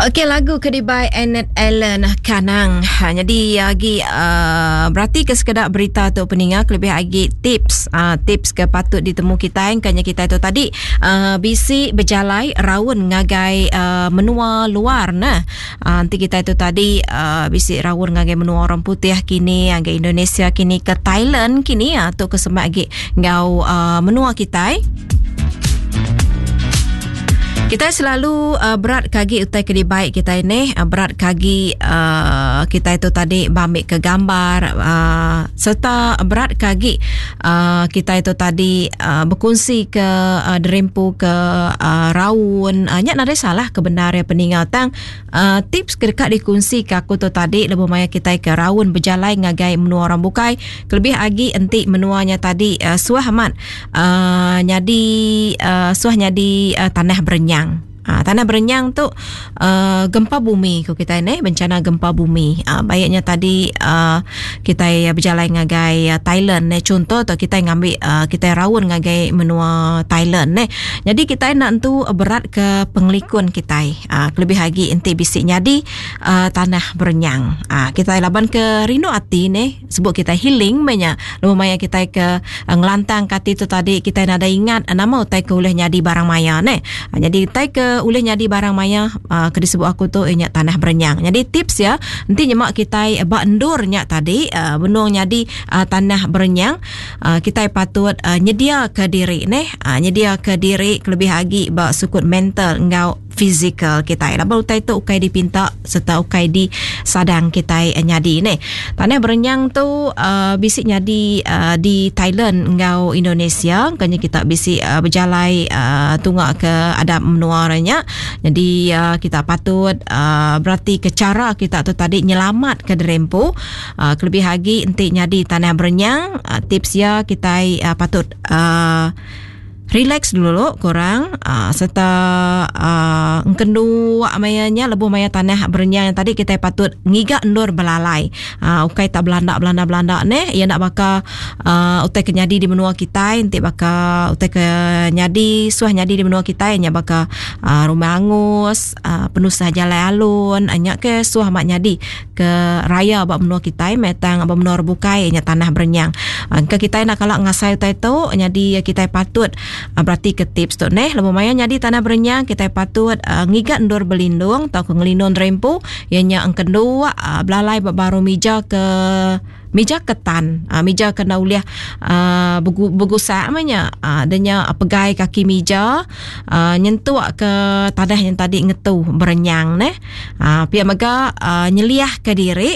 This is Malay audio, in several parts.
Okey, lagu Kedibai Annette Allen Kanang. Jadi lagi berarti ke sekedar berita tu peningat, lebih lagi tips ke patut ditemu kita kanya kita tu tadi bisi berjalai raun ngagai menua luar nah. Nanti kita itu tadi bisi raun ngagai menua orang putih kini ngagai Indonesia kini ke Thailand kini tu ke semak lagi ngau menua kita. Kita selalu berat kagi utai kedi baik kita ini, berat kagi kita itu tadi bamik ke gambar serta berat kagi kita itu tadi berkongsi ke derempu ke raun nyak nada salah kebenaran peningatan tips kedekat dikongsi ke aku tu tadi lebih maya kita ke raun berjalan ngagai menua orang bukai lebih lagi enti menuanya tadi suah amat nyadi suah nyadi tanah berenyang. Tanah berenyang tu gempa bumi ko kita ini, bencana gempa bumi. Baiknya tadi kita berjalan ngagai Thailand contoh tu kita ngambil kita raun ngagai menua Thailand jadi kita nak tu berat ke penglikun kita lebih lagi enti bisik nyadi tanah berenyang. Kita laban ke rindu hati sebut kita healing banyak lumayan kita ke ngelantang kati tu tadi kita ada ingat nama utai ke boleh nyadi barang maya jadi utai ke boleh nyadi barang maya ke disebut aku tu nyak tanah berenyang. Jadi tips ya nanti nyemak kita bak endur nyak tadi benung nyadi tanah berenyang kita patut nyedia ke diri nyedia ke diri lebih lagi bak sukut mental ngau fizikal kita baru tu ukai dipinta serta ukai di sadang kita nyadi tanah berenyang tu bisik nyadi di Thailand ngau Indonesia kanya kita bisik berjalai tunggak ke ada menuaranya jadi kita patut berarti ke cara kita tu tadi nyelamat ke derempu lebih lagi enti nyadi tanah berenyang tips ya kita patut relax dulu korang serta kendu mayanya lebuh maya tanah berenyang yang tadi kita patut ngiga endur belalai ukai tak belanda ia nak baka utai kenyadi di menua kita nanti baka utai kenyadi suah nyadi di menua kita nya baka rumah angus penuh sahaja alun nya ke suah mak nyadi ke raya bak menua kita metang bak menua bukai nya tanah berenyang ke kita nak kalak ngasai utai tu nyadi kita patut berarti ke tips tu lumayan nyadi tanah berenyang kita patut ngigat endur belindung atau ke ngelindung rempu ianya engkendua belalai baru meja ketan meja kena uliah bergusak namanya adanya pegai kaki meja nyentuh ke tanah yang tadi ngetu berenyang pihak mega nyeliah ke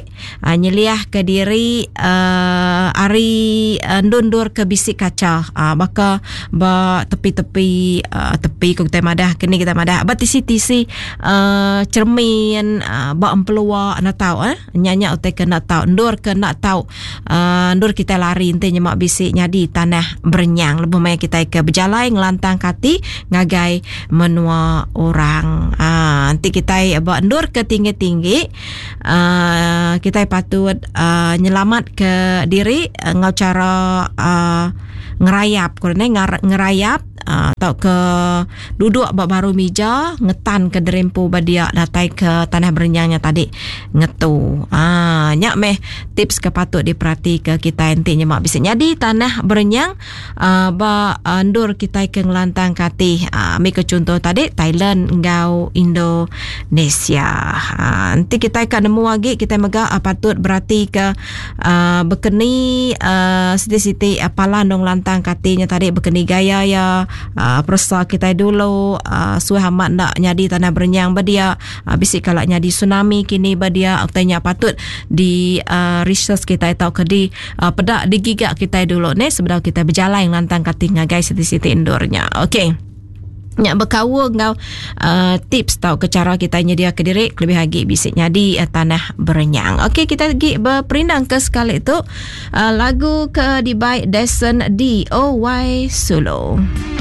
diri ari ndundur ke bisik kaca maka ba tepi ko kita madah kini kita madah ba tisi cermin ba empelua nak tahu nyanya utai kena tahu ndur kena tahu ndur kita lari ente nyemak bisik nyadi tanah berenyang lebih maya kita ke berjalai ngelantang kati ngagai menua orang nanti kita bawa ndur ke tinggi-tinggi kita patut nyelamat ke diri ngau cara ngerayap ngerayap atau ke duduk baru meja ngetan ke derempu badia datai ke tanah berenyangnya tadi ngetu nyak meh tips ke patut diperhati ke kita enti nyemak bisa nyadi tanah berenyang ba andur kita ke ngelantang kati mi ke contoh tadi Thailand ngau Indonesia nanti kita akan nemu lagi kita mega patut berhati ke berkeni siti-siti palan dong lantang katinya tadi berkeni gaya ya persa kita dulu suai amat nak nyadi tanah berenyang badia bisik kalak nyadi tsunami kini badia tanya patut di research kita tahu ke di pedak digigak kita dulu sebelum kita berjalan lantang katinga guys siti-siti indornya okey nyak berkawa ngau tips tau ke cara kita nyedia ke diri lebih lagi bisik nyadi tanah berenyang. Okey kita pergi berperindang ke sekali itu lagu ke Dibai Desen DOY Solo.